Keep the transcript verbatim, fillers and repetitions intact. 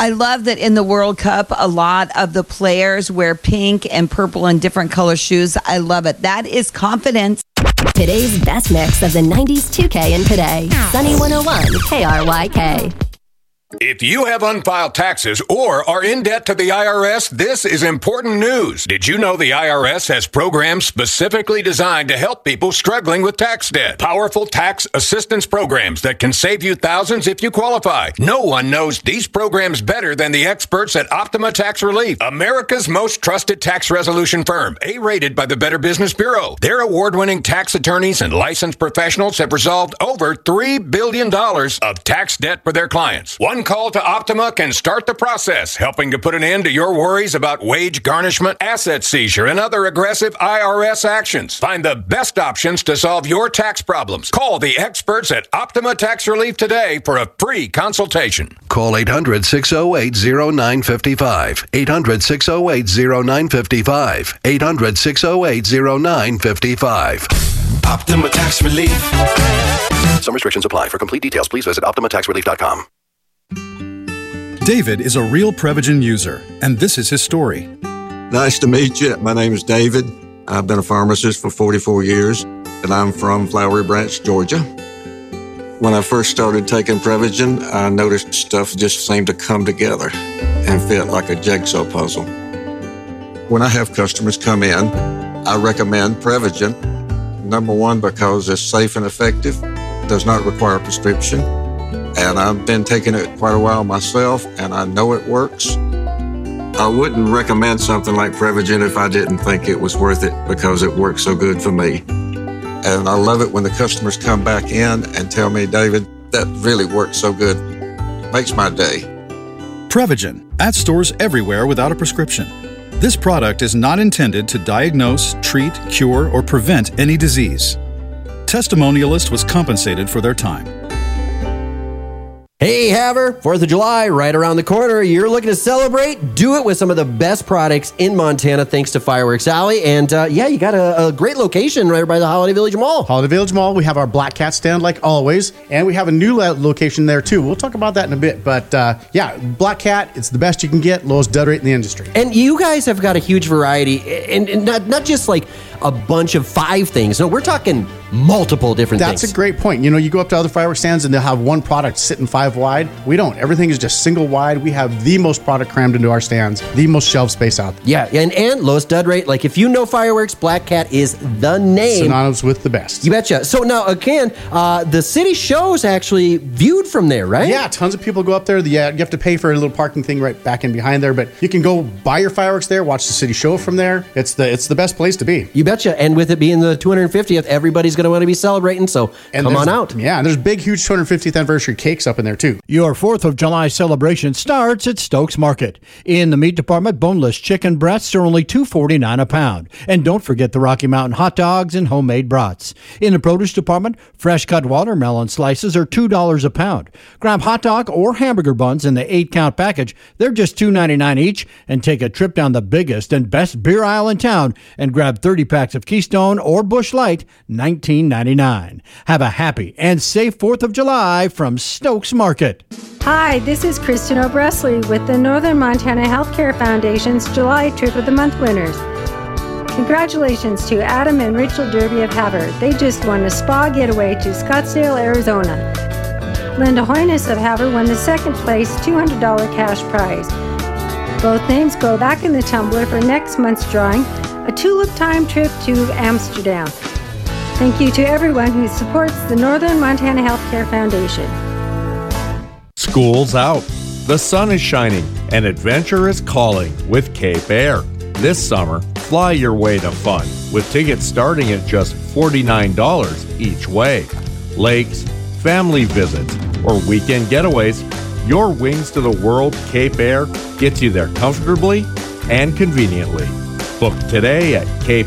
I love that in the World Cup, a lot of the players wear pink and purple and different color shoes. I love it. That is confidence. Today's best mix of the nineties two K and today. Sunny one oh one K R Y K. If you have unfiled taxes or are in debt to the I R S, this is important news. Did you know the I R S has programs specifically designed to help people struggling with tax debt? Powerful tax assistance programs that can save you thousands if you qualify. No one knows these programs better than the experts at Optima Tax Relief, America's most trusted tax resolution firm, A-rated by the Better Business Bureau. Their award-winning tax attorneys and licensed professionals have resolved over three billion dollars of tax debt for their clients. One call to Optima can start the process, helping to put an end to your worries about wage garnishment, asset seizure, and other aggressive I R S actions. Find the best options to solve your tax problems. Call the experts at Optima Tax Relief today for a free consultation. Call eight hundred, six oh eight, oh nine five five. eight hundred, six oh eight, oh nine five five. eight hundred, six oh eight, oh nine five five. Optima Tax Relief. Some restrictions apply. For complete details, please visit optima tax relief dot com. David is a real Prevagen user, and this is his story. Nice to meet you. My name is David. I've been a pharmacist for forty-four years, and I'm from Flowery Branch, Georgia. When I first started taking Prevagen, I noticed stuff just seemed to come together and fit like a jigsaw puzzle. When I have customers come in, I recommend Prevagen. Number one, because it's safe and effective, does not require a prescription. And I've been taking it quite a while myself, and I know it works. I wouldn't recommend something like Prevagen if I didn't think it was worth it because it works so good for me. And I love it when the customers come back in and tell me, David, that really works so good. Makes my day. Prevagen, at stores everywhere without a prescription. This product is not intended to diagnose, treat, cure, or prevent any disease. Testimonialist was compensated for their time. Hey, Haver, fourth of July, right around the corner. You're looking to celebrate? Do it with some of the best products in Montana, thanks to Fireworks Alley. And uh, yeah, you got a, a great location right by the Holiday Village Mall. Holiday Village Mall, we have our Black Cat stand like always, and we have a new lo- location there too. We'll talk about that in a bit. But uh, yeah, Black Cat, it's the best you can get, lowest dud rate in the industry. And you guys have got a huge variety, and, and not, not just like a bunch of five things. No, we're talking multiple different That's things. That's a great point. You know, you go up to other fireworks stands and they'll have one product sitting five wide. We don't. Everything is just single wide. We have the most product crammed into our stands, the most shelf space out there. Yeah, and, and lowest dud rate. Like if you know fireworks, Black Cat is the name. Synonymous with the best. You betcha. So now, again, uh, the city show is actually viewed from there, right? Yeah, tons of people go up there. Yeah, you have to pay for a little parking thing right back in behind there, but you can go buy your fireworks there, watch the city show from there. It's the it's the best place to be. You betcha. And with it being the two hundred fiftieth, everybody's going to want to be celebrating, so and come on out. Yeah, and there's big, huge two hundred fiftieth anniversary cakes up in there, too. Your fourth of July celebration starts at Stokes Market. In the meat department, boneless chicken breasts are only two dollars and forty-nine cents a pound. And don't forget the Rocky Mountain hot dogs and homemade brats. In the produce department, fresh cut watermelon slices are two dollars a pound. Grab hot dog or hamburger buns in the eight-count package. They're just two dollars and ninety-nine cents each. And take a trip down the biggest and best beer aisle in town and grab thirty packs of Keystone or Busch Light, nineteen ninety-nine. Have a happy and safe fourth of July from Stokes Market. Hi, this is Kristen O'Bresley with the Northern Montana Healthcare Foundation's July Trip of the Month winners. Congratulations to Adam and Rachel Derby of Havre. They just won a spa getaway to Scottsdale, Arizona. Linda Hoynes of Havre won the second place two hundred dollars cash prize. Both names go back in the tumbler for next month's drawing, a tulip time trip to Amsterdam. Thank you to everyone who supports the Northern Montana Healthcare Foundation. School's out, the sun is shining, and adventure is calling with Cape Air. This summer, fly your way to fun with tickets starting at just forty-nine dollars each way. Lakes, family visits, or weekend getaways, your Wings to the World Cape Air gets you there comfortably and conveniently. Book today at cape